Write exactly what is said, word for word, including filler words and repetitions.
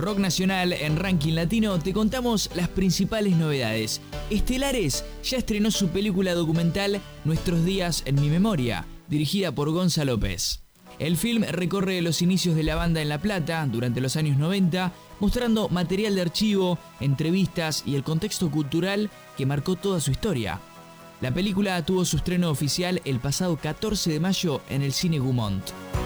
Rock Nacional, en Ranking Latino te contamos las principales novedades. Estelares ya estrenó su película documental Nuestros días en mi memoria, dirigida por Gonza López. El film recorre los inicios de la banda en La Plata durante los años noventa, mostrando material de archivo, entrevistas y el contexto cultural que marcó toda su historia. La película tuvo su estreno oficial el pasado catorce de mayo en el Cine Gaumont.